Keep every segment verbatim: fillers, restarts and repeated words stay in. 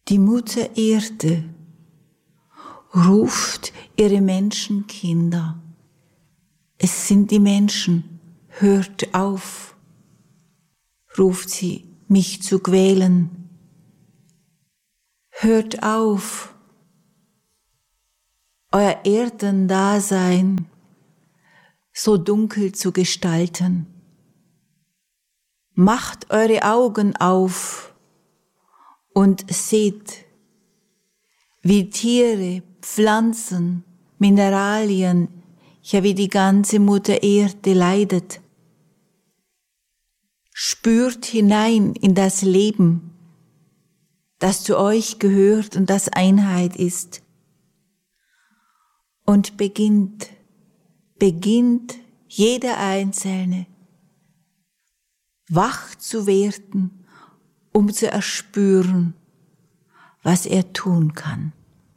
Die Mutter Erde ruft ihre Menschenkinder. Es sind die Menschen. Hört auf, ruft sie, mich zu quälen. Hört auf, euer Erdendasein so dunkel zu gestalten. Macht eure Augen auf und seht, wie Tiere, Pflanzen, Mineralien, ja wie die ganze Mutter Erde leidet. Spürt hinein in das Leben, das zu euch gehört und das Einheit ist. Und beginnt, beginnt jeder Einzelne wach zu werden, um zu erspüren, was er tun kann.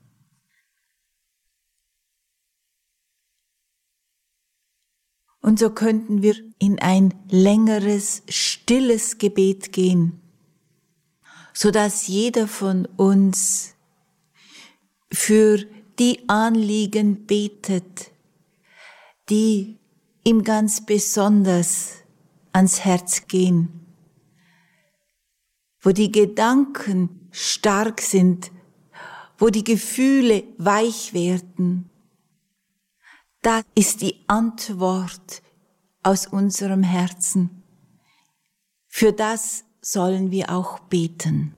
Und so könnten wir in ein längeres, stilles Gebet gehen, so dass jeder von uns für die Anliegen betet, die ihm ganz besonders ans Herz gehen, wo die Gedanken stark sind, wo die Gefühle weich werden. Das ist die Antwort aus unserem Herzen. Für das sollen wir auch beten.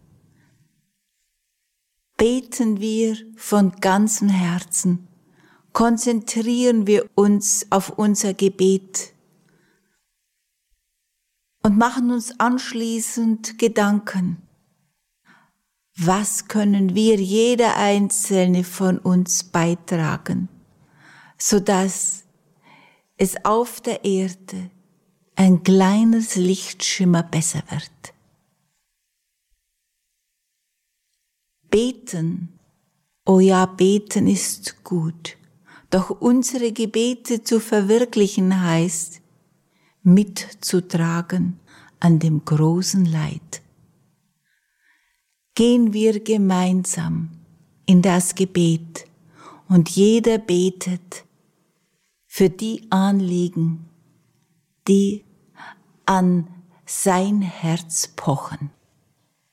Beten wir von ganzem Herzen. Konzentrieren wir uns auf unser Gebet und machen uns anschließend Gedanken. Was können wir, jeder Einzelne von uns, beitragen, sodass es auf der Erde ein kleines Lichtschimmer besser wird? Beten, oh ja, beten ist gut, doch unsere Gebete zu verwirklichen heißt, mitzutragen an dem großen Leid. Gehen wir gemeinsam in das Gebet und jeder betet für die Anliegen, die an sein Herz pochen.